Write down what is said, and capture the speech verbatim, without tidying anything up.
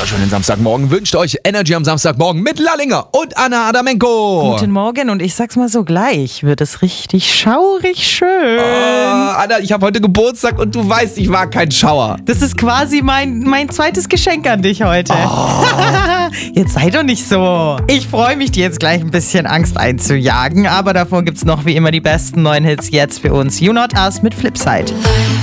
wunderschönen Samstagmorgen wünscht euch Energy am Samstagmorgen mit Lallinger und Anna Adamenko. Guten Morgen und ich sag's mal so gleich, wird es richtig schaurig schön. Oh, Anna, ich habe heute Geburtstag und du weißt, ich mag keinen Schauer. Das ist quasi mein, mein zweites Geschenk an dich heute. Oh. Jetzt sei doch nicht so. Ich freue mich, dir jetzt gleich ein bisschen Angst einzujagen, aber davor gibt's noch wie immer die besten neuen Hits jetzt für uns. You Not Us mit Flipside.